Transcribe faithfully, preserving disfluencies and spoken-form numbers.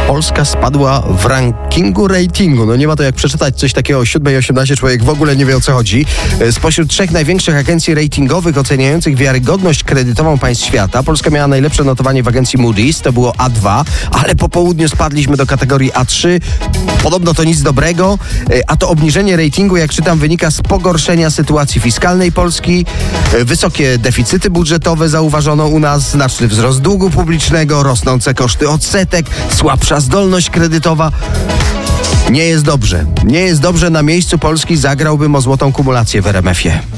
Polska spadła w rankingu ratingu. No nie ma to jak przeczytać coś takiego o siódmej osiemnaście, człowiek w ogóle nie wie, o co chodzi. Spośród trzech największych agencji ratingowych oceniających wiarygodność kredytową państw świata, Polska miała najlepsze notowanie w agencji Moody's, to było A dwa, ale po południu spadliśmy do kategorii A trzy. Podobno to nic dobrego, a to obniżenie ratingu, jak czytam, wynika z pogorszenia sytuacji fiskalnej Polski. Wysokie deficyty budżetowe zauważono u nas, znaczny wzrost długu publicznego, rosnące koszty odsetek, słabsza zdolność kredytowa. Nie jest dobrze. Nie jest dobrze. Na miejscu Polski zagrałbym o złotą kumulację w er em efie.